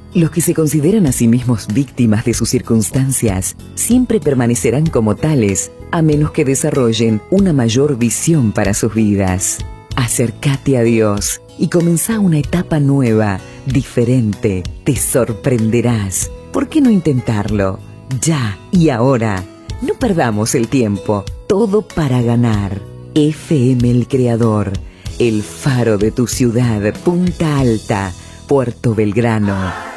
Los que se consideran a sí mismos víctimas de sus circunstancias siempre permanecerán como tales, a menos que desarrollen una mayor visión para sus vidas. Acércate a Dios y comenzá una etapa nueva, diferente. Te sorprenderás. ¿Por qué no intentarlo? Ya y ahora. No perdamos el tiempo. Todo para ganar. FM El Creador, el faro de tu ciudad, Punta Alta, Puerto Belgrano.